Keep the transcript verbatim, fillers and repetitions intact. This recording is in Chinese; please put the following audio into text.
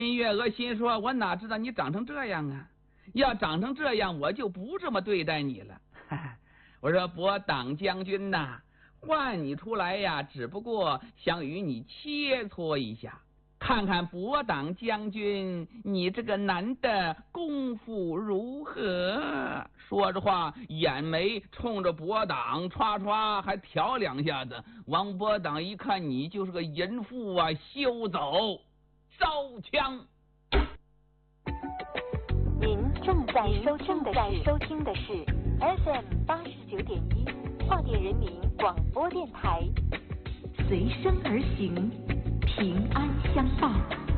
月娥心说：“我哪知道你长成这样啊？要长成这样，我就不这么对待你了。”我说：“伯党将军呐、啊，换你出来呀，只不过想与你切磋一下，看看伯党将军你这个男的功夫如何。”说着话，眼眉冲着伯党唰唰还挑两下子。王伯党一看你就是个淫妇啊，休走！招枪！ 您正在收听的是收听的是 F M 八十九点一化电人民广播电台，随声而行，平安相伴。